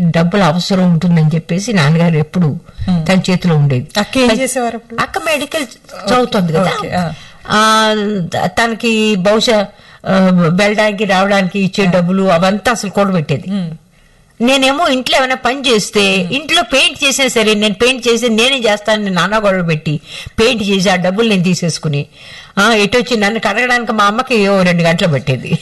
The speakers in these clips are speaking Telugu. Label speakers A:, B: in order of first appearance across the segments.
A: డబ్బులు అవసరం ఉంటుందని చెప్పేసి నాన్నగారు ఎప్పుడు తన చేతిలో ఉండేది. అక్క మెడికల్ చదువుతుంది కదా, తనకి బహుశా వెళ్ళడానికి రావడానికి ఇచ్చే డబ్బులు అవంతా అసలు కూడబెట్టేది. నేనేమో ఇంట్లో ఏమైనా పని చేస్తే, ఇంట్లో పెయింట్ చేసినా సరే నేను పెయింట్ చేసి నేనే చేస్తానని నాన్న గొడవ పెట్టి పెయింట్ చేసి ఆ డబ్బులు నేను తీసేసుకుని ఎటు వచ్చి నన్ను కడగడానికి మా అమ్మకి 2 గంటలు పెట్టేది.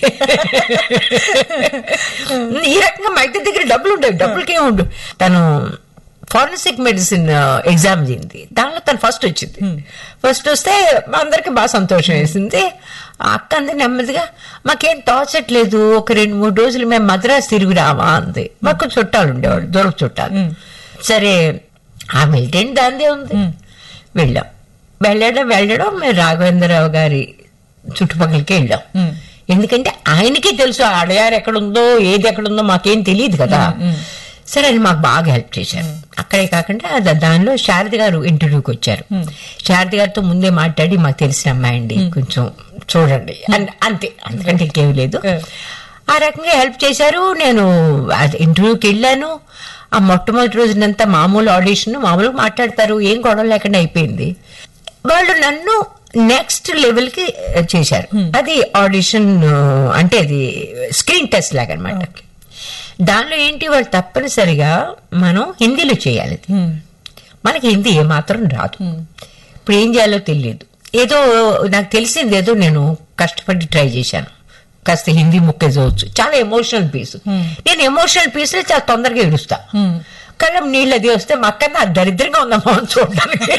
A: ఈ రకంగా మా ఇద్దరి దగ్గర డబ్బులు ఉండేవి, డబ్బులకి ఏముండు. తను ఫారెన్సిక్ మెడిసిన్ ఎగ్జామ్ చేయింది, దానిలో తను ఫస్ట్ వచ్చింది. ఫస్ట్ వస్తే మా అందరికి బాగా సంతోషం వేసింది. అక్క అంది నెమ్మదిగా, మాకేం తోచట్లేదు, ఒక 2-3 రోజులు మేము మద్రాసు తిరిగి రావా అంది. మాకు చుట్టాలు ఉండేవాడు, దూరపు చుట్టాలు. సరే ఆమె వెళ్తే దాందే ఉంది. వెళ్ళడం మేము రాఘవేంద్రరావు గారి చుట్టుపక్కలకి వెళ్ళాం. ఎందుకంటే ఆయనకి తెలుసు అడయారు ఎక్కడుందో ఏది ఎక్కడుందో మాకేం తెలియదు కదా. సరే అని మాకు బాగా హెల్ప్ చేశారు. అక్కడే కాకుండా దానిలో శారద గారు ఇంటర్వ్యూకి వచ్చారు. శారద గారితో ముందే మాట్లాడి, మాకు తెలిసిన అమ్మాయి అండి, కొంచెం చూడండి అంతే, అంతకంటే ఇంకేమీ లేదు. ఆ రకంగా హెల్ప్ చేశారు. నేను ఇంటర్వ్యూకి వెళ్ళాను. ఆ మొట్టమొదటి రోజునంతా మామూలు ఆడిషన్, మామూలుగా మాట్లాడతారు, ఏం గొడవ లేకుండా అయిపోయింది. వాళ్ళు నన్ను నెక్స్ట్ లెవెల్ కి చేశారు. అది ఆడిషన్ అంటే అది స్క్రీన్ టెస్ట్ లాగా అనమాట. దానిలో ఏంటి, వాళ్ళు తప్పనిసరిగా మనం హిందీలో చేయాలి. మనకి హిందీ ఏమాత్రం రాదు. ఇప్పుడు ఏం చేయాలో తెలియదు. ఏదో నాకు తెలిసింది ఏదో నేను కష్టపడి ట్రై చేశాను. కాస్త హిందీ ముక్కే చదవచ్చు. చాలా ఎమోషనల్ పీస్. నేను ఎమోషనల్ పీస్ లో చాలా తొందరగా ఏడుస్తా. కళ్ళం నీళ్ళు అది వస్తే మా అక్క దరిద్రంగా ఉందమ్మా చూడడానికి,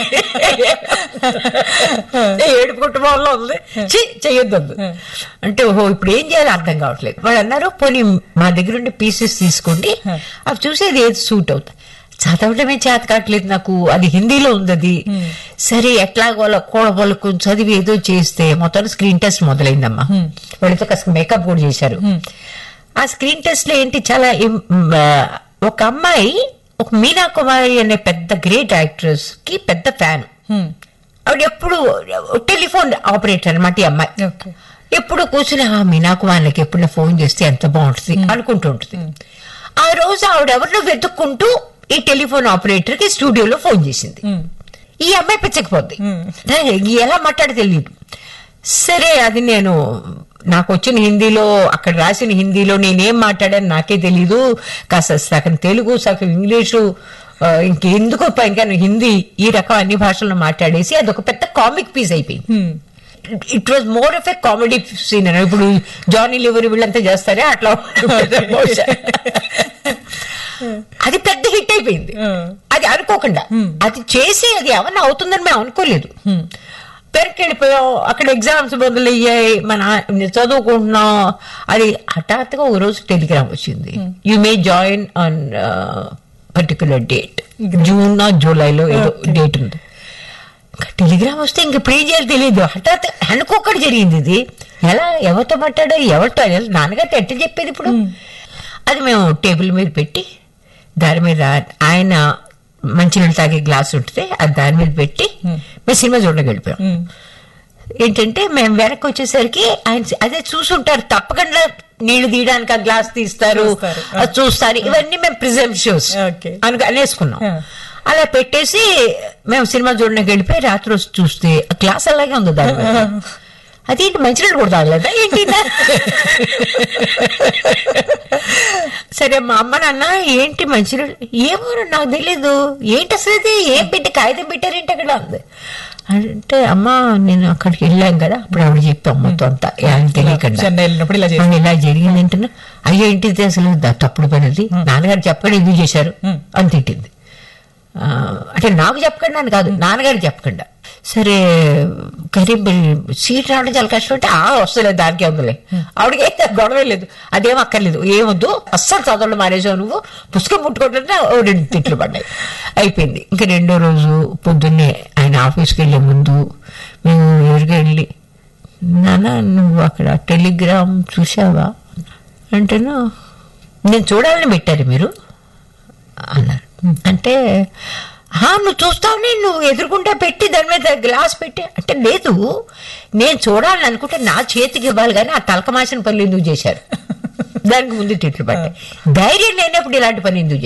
A: ఏడుపు కుటుంబంలో ఉంది, చెయ్యొద్దు అంటే ఓహో ఇప్పుడు ఏం చేయాలో అర్థం కావట్లేదు. వాళ్ళు అన్నారు, పోనీ మా దగ్గర ఉండే పీసెస్ తీసుకోండి, అవి చూసేది ఏది సూట్ అవుతుంది. చదవడమే చేత కావట్లేదు నాకు, అది హిందీలో ఉంది అది. సరే ఎట్లాగో కూడబొలకు చదివి ఏదో చేస్తే మొత్తం స్క్రీన్ టెస్ట్ మొదలైందమ్మా. వాళ్ళతో కాస్త మేకప్ కూడా చేశారు. ఆ స్క్రీన్ టెస్ట్ లో ఏంటి, చాలా ఒక అమ్మాయి, ఒక మీనా కుమారి అనే పెద్ద గ్రేట్ యాక్ట్రెస్ కి పెద్ద ఫ్యాన్. ఆవిడ ఎప్పుడు టెలిఫోన్ ఆపరేటర్ అనమాట ఈ అమ్మాయి. ఎప్పుడు కూర్చుని మీనా కుమారికి ఎప్పుడు ఫోన్ చేస్తే ఎంత బాగుంటుంది అనుకుంటూ ఉంటుంది. ఆ రోజు ఆవిడ ఎవరినో వెతుక్కుంటూ ఈ టెలిఫోన్ ఆపరేటర్ కి స్టూడియోలో ఫోన్ చేసింది. ఈ అమ్మాయి పిచ్చకపోద్ది, ఎలా మాట్లాడి తెలియదు. సరే అది నాకు వచ్చిన హిందీలో, అక్కడ రాసిన హిందీలో నేనేం మాట్లాడాను నాకే తెలీదు. కాస్త సగం తెలుగు సగం ఇంగ్లీషు, ఇంకెందుకు ఇంకా హిందీ ఈ రకం అన్ని భాషల్లో మాట్లాడేసి అదొక పెద్ద కామిక్ పీస్ అయిపోయింది. It was more of a comedy scene. ఇప్పుడు జానీ లివర్ వీళ్ళంతా చేస్తారే అట్లా. అది పెద్ద హిట్ అయిపోయింది. అది అనుకోకుండా అది చేసి అది ఏమన్నా అవుతుందని మేము అనుకోలేదు. పెరికి వెళ్ళిపోయాం. అక్కడ ఎగ్జామ్స్ మొదలయ్యాయి, మన చదువుకుంటున్నాం. అది హఠాత్తుగా ఒక రోజు టెలిగ్రామ్ వచ్చింది, you may join on particular date, June జూలైలో ఏదో డేట్ ఉంది. టెలిగ్రామ్ వస్తే ఇంక ప్రే చేయాలి తెలియదు. హఠాత్ అనుకోకుండా జరిగింది ఇది. ఎలా ఎవరితో మాట్లాడాలి, ఎవరితో నాన్నగారితో ఎట్ట చెప్పేది ఇప్పుడు. అది మేము టేబుల్ మీద పెట్టి, దాని మీద ఆయన మంచినీళ్ళు తాగే గ్లాస్ ఉంటే అది దాని మీద పెట్టి మేము సినిమా చూడడానికి వెళ్ళిపోయాం. ఏంటంటే మేము వెనక్కి వచ్చేసరికి ఆయన అదే చూసుంటారు, తప్పకుండా నీళ్లు తీయడానికి ఆ గ్లాస్ తీస్తారు, అది చూస్తారు. ఇవన్నీ మేము ప్రిజంప్షన్స్ అనేసుకున్నాం. అలా పెట్టేసి మేము సినిమా చూడడానికి వెళ్ళిపోయి రాత్రి వచ్చి చూస్తే ఆ గ్లాస్ అలాగే ఉంది దాని మీద. అదేంటి మంచినీళ్ళు కూడా తాగలేదా ఏంటి? సరే మా అమ్మ నాన్న ఏంటి మంచినీళ్ళు, ఏమో నాకు తెలీదు, ఏంటి అసలు ఇది ఏం పెట్టి కాగితం పెట్టారేంటి అక్కడ ఉంది అంటే, అమ్మ నేను అక్కడికి వెళ్ళాం కదా అప్పుడు ఆవిడ చెప్పాం మొత్తం అంతా ఆయన తెలియకుండా ఇలా జరిగింది అంటున్నా. అయ్యో ఏంటిది అసలు తప్పుడు పనిది, నాన్నగారు చెప్పకుండా ఎందుకు చేశారు అని తిట్టింది. అంటే నాకు చెప్పకుండా అని కాదు, నాన్నగారు చెప్పకుండా. సరే కరీం సీట్ రావడం చాలా కష్టం అంటే వస్తలేదు, దానికే ఉందిలే. ఆవిడకైతే గొడవ లేదు, అదేం అక్కర్లేదు, ఏమొద్దు అస్సలు చదవడం మానేసావు నువ్వు, పుస్తకం ముట్టుకుంటుంటే 2 తిట్లు పడ్డాయి. అయిపోయింది. ఇంకా 2వ రోజు పొద్దున్నే ఆయన ఆఫీస్కి వెళ్ళే ముందు మేము ఎదురుగా వెళ్ళి, నాన్న నువ్వు అక్కడ టెలిగ్రామ్ చూసావా అంటేను, నేను చూడాలని పెట్టారు మీరు అన్నారు. అంటే నువ్వు చూస్తావు, నువ్వు ఎదురుకుంటా పెట్టి దాని మీద గ్లాస్ పెట్టి అంటే, లేదు నేను చూడాలని అనుకుంటే నా చేతికి ఇవ్వాలి కానీ ఆ తలకమాసిన పనులు ఎందుకు చేశారు, దానికి ముందు తిట్లు పట్టాయి. ధైర్యం లేనప్పుడు ఇలాంటి పని ఎందుకు